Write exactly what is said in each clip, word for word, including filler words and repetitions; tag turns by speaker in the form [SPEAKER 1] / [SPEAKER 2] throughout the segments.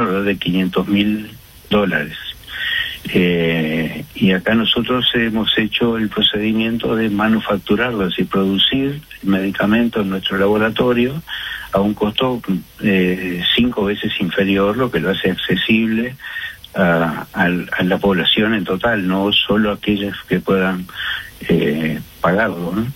[SPEAKER 1] alrededor de quinientos mil dólares. Eh, y acá nosotros hemos hecho el procedimiento de manufacturarlo, es decir, producir el medicamento en nuestro laboratorio a un costo eh, cinco veces inferior, lo que lo hace accesible a, a, a la población en total, no solo a aquellas que puedan eh, pagarlo, ¿no?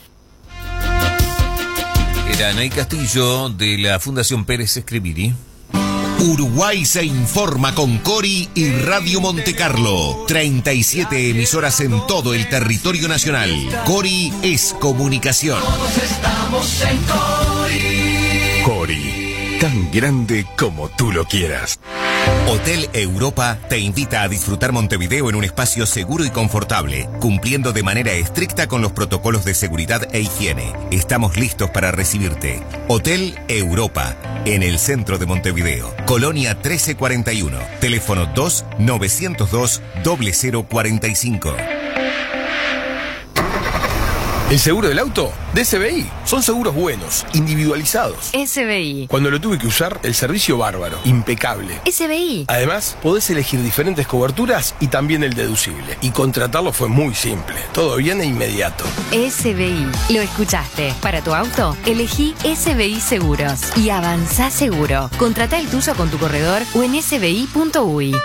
[SPEAKER 2] Era Anaí Castillo, de la Fundación Pérez Escribiri.
[SPEAKER 3] Uruguay se informa con Cori y Radio Monte Carlo. treinta y siete emisoras en todo el territorio nacional. Cori es comunicación.
[SPEAKER 4] Todos estamos en Cori.
[SPEAKER 3] Cori, tan grande como tú lo quieras. Hotel Europa te invita a disfrutar Montevideo en un espacio seguro y confortable, cumpliendo de manera estricta con los protocolos de seguridad e higiene. Estamos listos para recibirte. Hotel Europa, en el centro de Montevideo. Colonia trece cuarenta y uno. Teléfono dos nueve cero dos cero cero cuatro cinco.
[SPEAKER 5] ¿El seguro del auto? De S B I. Son seguros buenos, individualizados.
[SPEAKER 6] S B I.
[SPEAKER 5] Cuando lo tuve que usar, el servicio bárbaro, impecable.
[SPEAKER 6] S B I.
[SPEAKER 5] Además, podés elegir diferentes coberturas y también el deducible. Y contratarlo fue muy simple. Todo bien e inmediato.
[SPEAKER 6] S B I. Lo escuchaste. Para tu auto, elegí S B I Seguros. Y avanzá seguro. Contratá el tuyo con tu corredor o en s b i punto u y.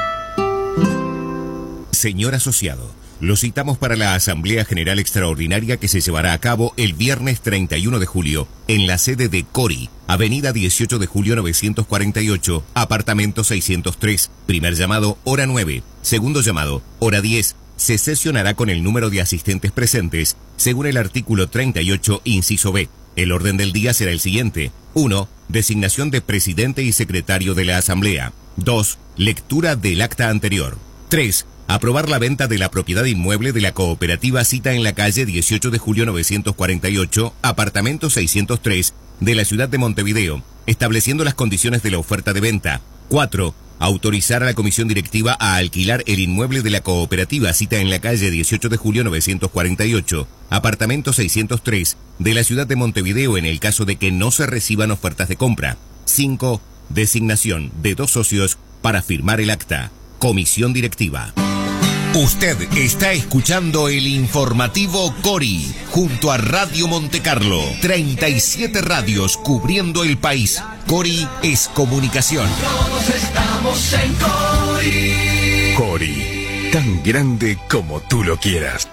[SPEAKER 3] Señor asociado, lo citamos para la Asamblea General Extraordinaria que se llevará a cabo el viernes treinta y uno de julio en la sede de Cori, Avenida dieciocho de julio novecientos cuarenta y ocho, apartamento seiscientos tres. Primer llamado, hora nueve. Segundo llamado, hora diez. Se sesionará con el número de asistentes presentes, según el artículo treinta y ocho, inciso B. El orden del día será el siguiente. uno. Designación de presidente y secretario de la Asamblea. dos. Lectura del acta anterior. tres. Aprobar la venta de la propiedad inmueble de la cooperativa Cita en la calle dieciocho de julio novecientos cuarenta y ocho, apartamento seiscientos tres, de la ciudad de Montevideo, estableciendo las condiciones de la oferta de venta. cuatro. Autorizar a la comisión directiva a alquilar el inmueble de la cooperativa Cita en la calle dieciocho de julio novecientos cuarenta y ocho, apartamento seiscientos tres, de la ciudad de Montevideo en el caso de que no se reciban ofertas de compra. cinco. Designación de dos socios para firmar el acta. Comisión directiva. Usted está escuchando el informativo Cori, junto a Radio Monte Carlo. treinta y siete radios cubriendo el país. Cori es comunicación.
[SPEAKER 4] Todos estamos en Cori.
[SPEAKER 3] Cori, tan grande como tú lo quieras.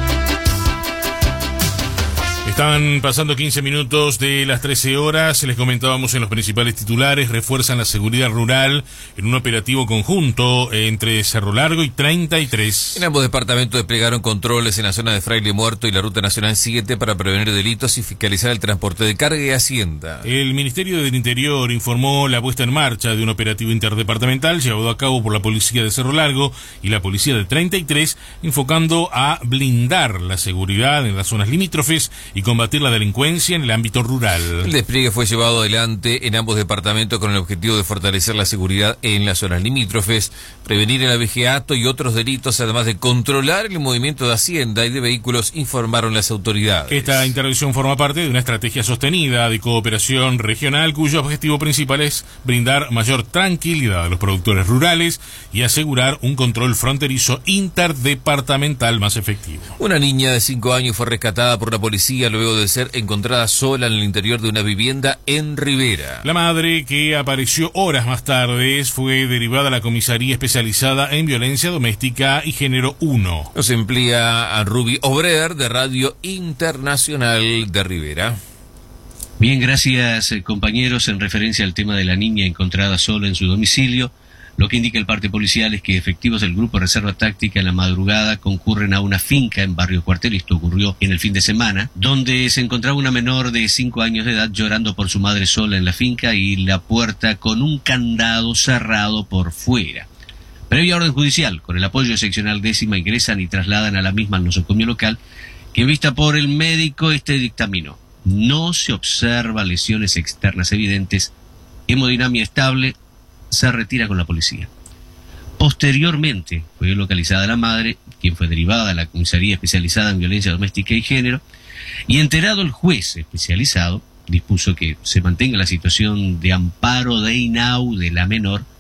[SPEAKER 7] Están pasando quince minutos de las trece horas. Les comentábamos en los principales titulares. Refuerzan la seguridad rural en un operativo conjunto entre Cerro Largo y treinta y tres.
[SPEAKER 2] En ambos departamentos desplegaron controles en la zona de Fraile Muerto y la Ruta Nacional siete para prevenir delitos y fiscalizar el transporte de carga y hacienda.
[SPEAKER 7] El Ministerio del Interior informó la puesta en marcha de un operativo interdepartamental llevado a cabo por la Policía de Cerro Largo y la Policía de treinta y tres, enfocando a blindar la seguridad en las zonas limítrofes y combatir la delincuencia en el ámbito rural.
[SPEAKER 2] El despliegue fue llevado adelante en ambos departamentos con el objetivo de fortalecer la seguridad en las zonas limítrofes, prevenir el abigeato y otros delitos, además de controlar el movimiento de hacienda y de vehículos, informaron las autoridades.
[SPEAKER 7] Esta intervención forma parte de una estrategia sostenida de cooperación regional cuyo objetivo principal es brindar mayor tranquilidad a los productores rurales y asegurar un control fronterizo interdepartamental más efectivo.
[SPEAKER 2] Una niña de cinco años fue rescatada por la policía luego de ser encontrada sola en el interior de una vivienda en Rivera.
[SPEAKER 7] La madre, que apareció horas más tarde, fue derivada a la comisaría especializada en violencia doméstica y género uno.
[SPEAKER 2] Nos emplea a Ruby Obrer de Radio Internacional de Rivera.
[SPEAKER 8] Bien, gracias compañeros. En referencia al tema de la niña encontrada sola en su domicilio, lo que indica el parte policial es que efectivos del Grupo Reserva Táctica en la madrugada concurren a una finca en Barrio Cuartel. Esto ocurrió en el fin de semana, donde se encontraba una menor de cinco años de edad llorando por su madre sola en la finca y la puerta con un candado cerrado por fuera. Previa orden judicial, con el apoyo seccional décima, ingresan y trasladan a la misma al nosocomio local, que vista por el médico este dictaminó: no se observa lesiones externas evidentes, hemodinamia estable, se retira con la policía. Posteriormente fue localizada la madre, quien fue derivada a la comisaría especializada en violencia doméstica y género, y enterado el juez especializado, dispuso que se mantenga la situación de amparo de I N A U de la menor